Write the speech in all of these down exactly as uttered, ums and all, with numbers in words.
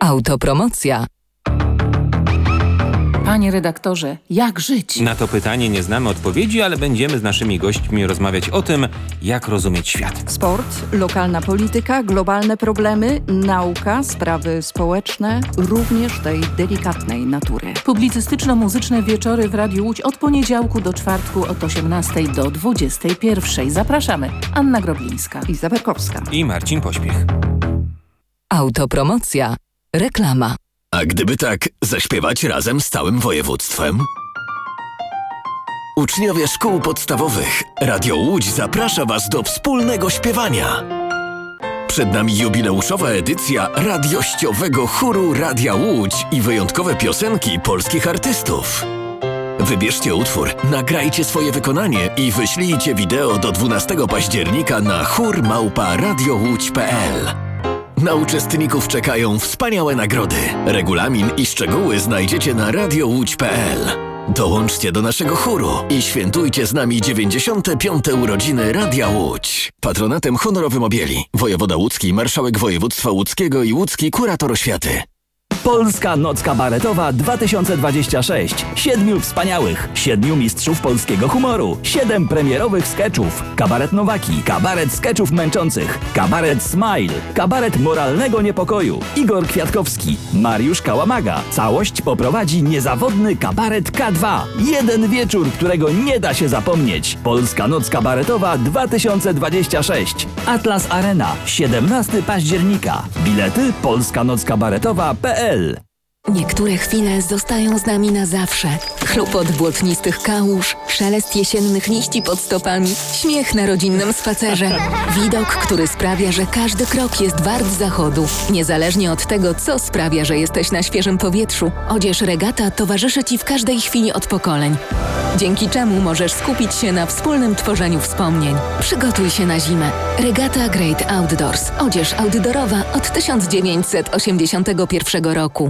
Autopromocja. Panie redaktorze, jak żyć? Na to pytanie nie znamy odpowiedzi, ale będziemy z naszymi gośćmi rozmawiać o tym, jak rozumieć świat. Sport, lokalna polityka, globalne problemy, nauka, sprawy społeczne, również tej delikatnej natury. Publicystyczno-muzyczne wieczory w Radiu Łódź od poniedziałku do czwartku od osiemnastej do dwudziestej pierwszej. Zapraszamy. Anna Groblińska. Iza Berkowska. I Marcin Pośpiech. Autopromocja. Reklama. A gdyby tak zaśpiewać razem z całym województwem? Uczniowie szkół podstawowych, Radio Łódź zaprasza Was do wspólnego śpiewania. Przed nami jubileuszowa edycja radiościowego chóru Radia Łódź i wyjątkowe piosenki polskich artystów. Wybierzcie utwór, nagrajcie swoje wykonanie i wyślijcie wideo do dwunastego października na chór małpa radiołódź kropka pe el. Na uczestników czekają wspaniałe nagrody. Regulamin i szczegóły znajdziecie na radiołódź kropka pe el. Dołączcie do naszego chóru i świętujcie z nami dziewięćdziesiąte piąte urodziny Radia Łódź. Patronatem honorowym objęli wojewoda łódzki, marszałek województwa łódzkiego i łódzki kurator oświaty. Polska Noc Kabaretowa dwa tysiące dwadzieścia sześć. Siedmiu wspaniałych, siedmiu mistrzów polskiego humoru, siedem premierowych skeczów. Kabaret Nowaki, kabaret skeczów męczących, kabaret Smile, kabaret moralnego niepokoju. Igor Kwiatkowski, Mariusz Kałamaga. Całość poprowadzi niezawodny kabaret K dwa. Jeden wieczór, którego nie da się zapomnieć. Polska Noc Kabaretowa dwa tysiące dwadzieścia sześć. Atlas Arena, siedemnastego października. Bilety polska noc kabaretowa kropka pe el. Niektóre chwile zostają z nami na zawsze. Chrupot błotnistych kałuż, szelest jesiennych liści pod stopami, śmiech na rodzinnym spacerze. Widok, który sprawia, że każdy krok jest wart zachodu. Niezależnie od tego, co sprawia, że jesteś na świeżym powietrzu, odzież Regata towarzyszy Ci w każdej chwili od pokoleń. Dzięki czemu możesz skupić się na wspólnym tworzeniu wspomnień. Przygotuj się na zimę. Regata Great Outdoors. Odzież outdoorowa od tysiąc dziewięćset osiemdziesiątego pierwszego roku.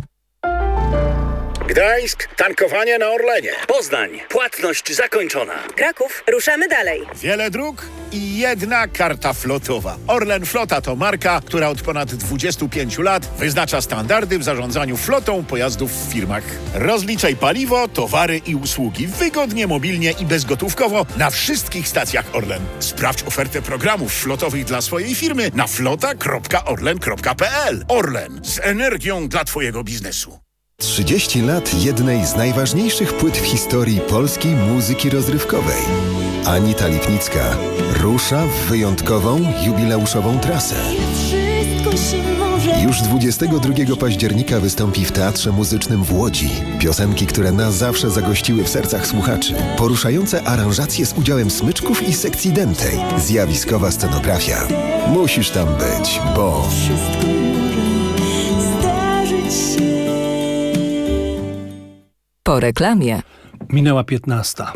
Gdańsk, tankowanie na Orlenie. Poznań, płatność zakończona. Kraków, ruszamy dalej. Wiele dróg i jedna karta flotowa. Orlen Flota to marka, która od ponad dwudziestu pięciu lat wyznacza standardy w zarządzaniu flotą pojazdów w firmach. Rozliczaj paliwo, towary i usługi wygodnie, mobilnie i bezgotówkowo na wszystkich stacjach Orlen. Sprawdź ofertę programów flotowych dla swojej firmy na flota kropka orlen kropka pe el. Orlen, z energią dla Twojego biznesu. trzydzieści lat jednej z najważniejszych płyt w historii polskiej muzyki rozrywkowej. Anita Lipnicka rusza w wyjątkową, jubileuszową trasę. Już dwudziestego drugiego października wystąpi w Teatrze Muzycznym w Łodzi. Piosenki, które na zawsze zagościły w sercach słuchaczy. Poruszające aranżacje z udziałem smyczków i sekcji dętej. Zjawiskowa scenografia. Musisz tam być, bo... Po reklamie. Minęła piętnasta.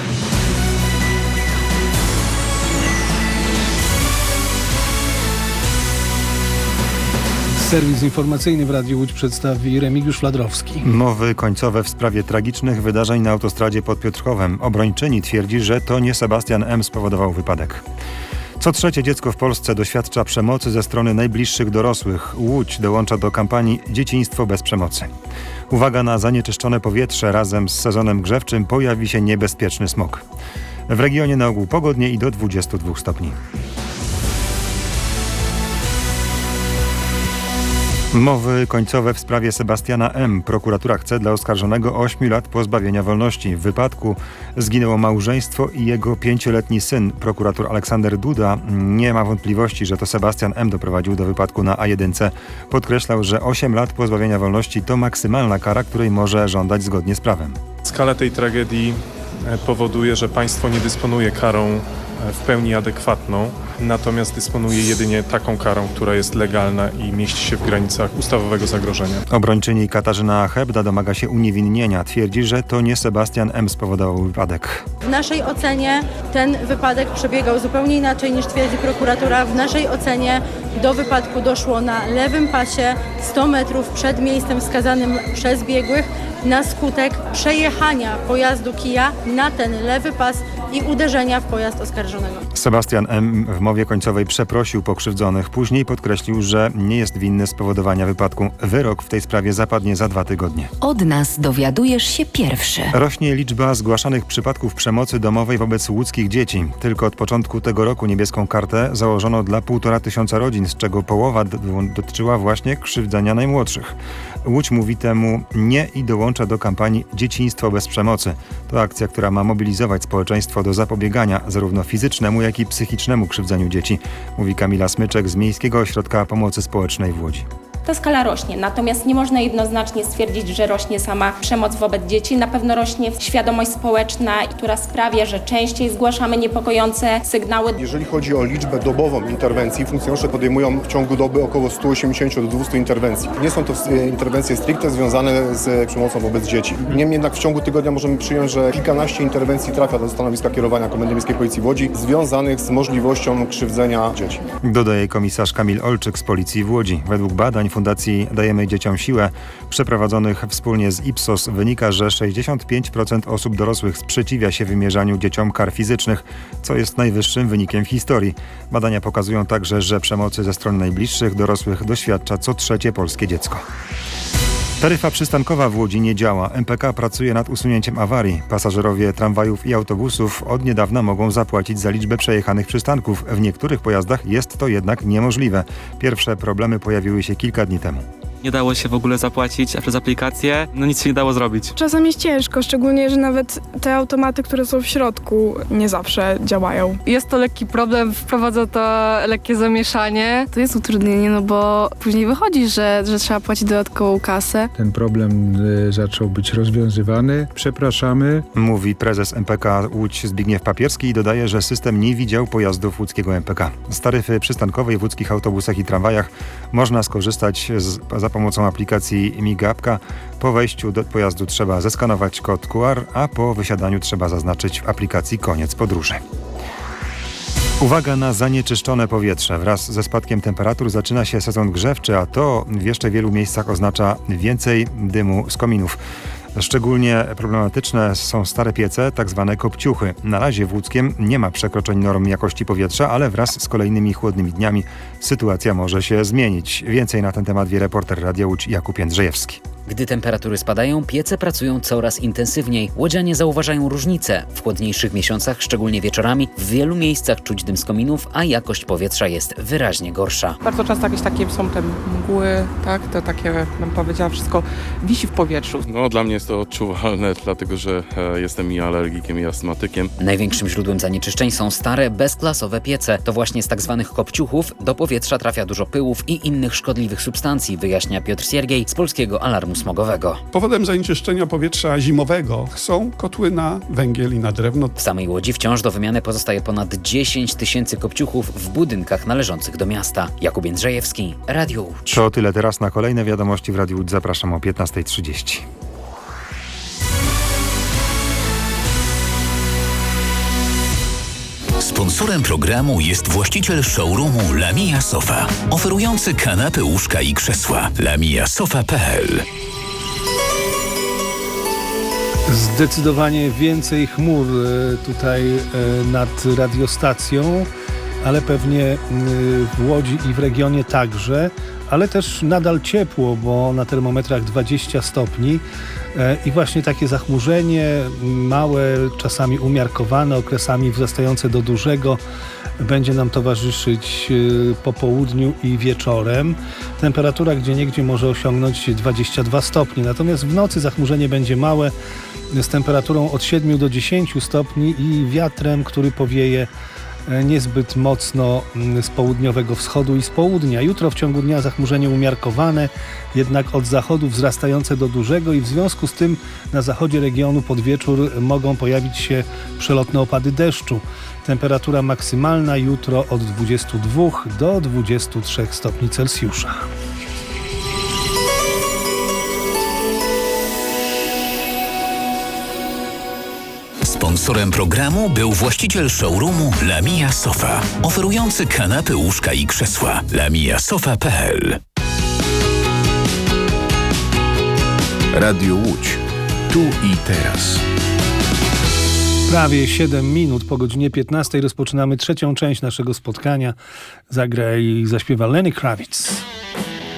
Serwis informacyjny w Radiu Łódź przedstawi Remigiusz Fladrowski. Mowy końcowe w sprawie tragicznych wydarzeń na autostradzie pod Piotrkowem. Obrończyni twierdzi, że to nie Sebastian M. spowodował wypadek. Co trzecie dziecko w Polsce doświadcza przemocy ze strony najbliższych dorosłych. Łódź dołącza do kampanii Dzieciństwo bez przemocy. Uwaga na zanieczyszczone powietrze. Razem z sezonem grzewczym pojawi się niebezpieczny smog. W regionie na ogół pogodnie i do dwudziestu dwóch stopni. Mowy końcowe w sprawie Sebastiana M. Prokuratura chce dla oskarżonego ośmiu lat pozbawienia wolności. W wypadku zginęło małżeństwo i jego pięcioletni syn. Prokurator Aleksander Duda nie ma wątpliwości, że to Sebastian M. doprowadził do wypadku na A jeden C. Podkreślał, że osiem lat pozbawienia wolności to maksymalna kara, której może żądać zgodnie z prawem. Skala tej tragedii powoduje, że państwo nie dysponuje karą w pełni adekwatną, natomiast dysponuje jedynie taką karą, która jest legalna i mieści się w granicach ustawowego zagrożenia. Obrończyni Katarzyna Hebda domaga się uniewinnienia. Twierdzi, że to nie Sebastian M. spowodował wypadek. W naszej ocenie ten wypadek przebiegał zupełnie inaczej niż twierdzi prokuratura. W naszej ocenie do wypadku doszło na lewym pasie sto metrów przed miejscem wskazanym przez biegłych na skutek przejechania pojazdu Kia na ten lewy pas i uderzenia w pojazd oskarżonego. Sebastian M. w mowie końcowej przeprosił pokrzywdzonych. Później podkreślił, że nie jest winny spowodowania wypadku. Wyrok w tej sprawie zapadnie za dwa tygodnie. Od nas dowiadujesz się pierwszy. Rośnie liczba zgłaszanych przypadków przemocy domowej wobec łódzkich dzieci. Tylko od początku tego roku niebieską kartę założono dla półtora tysiąca rodzin, z czego połowa d- dotyczyła właśnie krzywdzenia najmłodszych. Łódź mówi temu nie i dołącza do kampanii Dzieciństwo bez przemocy. To akcja, która ma mobilizować społeczeństwo do zapobiegania zarówno fizycznemu, jak i psychicznemu krzywdzeniu dzieci, mówi Kamila Smyczek z Miejskiego Ośrodka Pomocy Społecznej w Łodzi. Ta skala rośnie, natomiast nie można jednoznacznie stwierdzić, że rośnie sama przemoc wobec dzieci. Na pewno rośnie świadomość społeczna, która sprawia, że częściej zgłaszamy niepokojące sygnały. Jeżeli chodzi o liczbę dobową interwencji, funkcjonariusze podejmują w ciągu doby około sto osiemdziesiąt do dwieście interwencji. Nie są to interwencje stricte związane z przemocą wobec dzieci. Niemniej jednak w ciągu tygodnia możemy przyjąć, że kilkanaście interwencji trafia do stanowiska kierowania Komendy Miejskiej Policji w Łodzi związanych z możliwością krzywdzenia dzieci. Dodaje komisarz Kamil Olczyk z Policji w Łodzi. Według badań Fundacji Dajemy Dzieciom Siłę, przeprowadzonych wspólnie z Ipsos, wynika, że sześćdziesiąt pięć procent osób dorosłych sprzeciwia się wymierzaniu dzieciom kar fizycznych, co jest najwyższym wynikiem w historii. Badania pokazują także, że przemocy ze strony najbliższych dorosłych doświadcza co trzecie polskie dziecko. Taryfa przystankowa w Łodzi nie działa. M P K pracuje nad usunięciem awarii. Pasażerowie tramwajów i autobusów od niedawna mogą zapłacić za liczbę przejechanych przystanków. W niektórych pojazdach jest to jednak niemożliwe. Pierwsze problemy pojawiły się kilka dni temu. Nie dało się w ogóle zapłacić, a przez aplikację no nic się nie dało zrobić. Czasem jest ciężko, szczególnie, że nawet te automaty, które są w środku, nie zawsze działają. Jest to lekki problem, wprowadza to lekkie zamieszanie. To jest utrudnienie, no bo później wychodzi, że, że trzeba płacić dodatkową kasę. Ten problem y, zaczął być rozwiązywany. Przepraszamy. Mówi prezes M P K Łódź Zbigniew Papierski i dodaje, że system nie widział pojazdów łódzkiego M P K. Z taryfy przystankowej w łódzkich autobusach i tramwajach można skorzystać z, za pomocą aplikacji Migapka. Po wejściu do pojazdu trzeba zeskanować kod Q R, a po wysiadaniu trzeba zaznaczyć w aplikacji koniec podróży. Uwaga na zanieczyszczone powietrze. Wraz ze spadkiem temperatur zaczyna się sezon grzewczy, a to w jeszcze wielu miejscach oznacza więcej dymu z kominów. Szczególnie problematyczne są stare piece, tak zwane kopciuchy. Na razie w Łódzkiem nie ma przekroczeń norm jakości powietrza, ale wraz z kolejnymi chłodnymi dniami sytuacja może się zmienić. Więcej na ten temat wie reporter Radia Łódź Jakub Jędrzejewski. Gdy temperatury spadają, piece pracują coraz intensywniej. Łodzianie zauważają różnice. W chłodniejszych miesiącach, szczególnie wieczorami, w wielu miejscach czuć dym z kominów, a jakość powietrza jest wyraźnie gorsza. Bardzo często jakieś takie są te mgły, tak, to takie, bym powiedziała, wszystko wisi w powietrzu. No dla mnie jest to odczuwalne, dlatego że e, jestem i alergikiem, i astmatykiem. Największym źródłem zanieczyszczeń są stare, bezklasowe piece. To właśnie z tak zwanych kopciuchów do powietrza trafia dużo pyłów i innych szkodliwych substancji, wyjaśnia Piotr Siergiej z Polskiego Alarmu Smogowego. Powodem zanieczyszczenia powietrza zimowego są kotły na węgiel i na drewno. W samej Łodzi wciąż do wymiany pozostaje ponad dziesięć tysięcy kopciuchów w budynkach należących do miasta. Jakub Jędrzejewski, Radio Łódź. To tyle teraz. Na kolejne wiadomości w Radiu Łódź zapraszam o piętnasta trzydzieści. Sponsorem programu jest właściciel showroomu Lamia Sofa, oferujący kanapy, łóżka i krzesła. lamia sofa kropka p l. Zdecydowanie więcej chmur tutaj nad radiostacją, ale pewnie w Łodzi i w regionie także, ale też nadal ciepło, bo na termometrach dwadzieścia stopni. I właśnie takie zachmurzenie, małe, czasami umiarkowane, okresami wzrastające do dużego, będzie nam towarzyszyć po południu i wieczorem. Temperatura gdzieniegdzie może osiągnąć dwadzieścia dwa stopnie, natomiast w nocy zachmurzenie będzie małe, z temperaturą od siedmiu do dziesięciu stopni i wiatrem, który powieje niezbyt mocno z południowego wschodu i z południa. Jutro w ciągu dnia zachmurzenie umiarkowane, jednak od zachodu wzrastające do dużego i w związku z tym na zachodzie regionu pod wieczór mogą pojawić się przelotne opady deszczu. Temperatura maksymalna jutro od dwudziestu dwóch do dwudziestu trzech stopni Celsjusza. Sponsorem programu był właściciel showroomu Lamia Sofa, oferujący kanapy, łóżka i krzesła. lamia sofa kropka p l. Radio Łódź. Tu i teraz. Prawie siedem minut po godzinie piętnastej rozpoczynamy trzecią część naszego spotkania. Zagra i zaśpiewa Lenny Kravitz.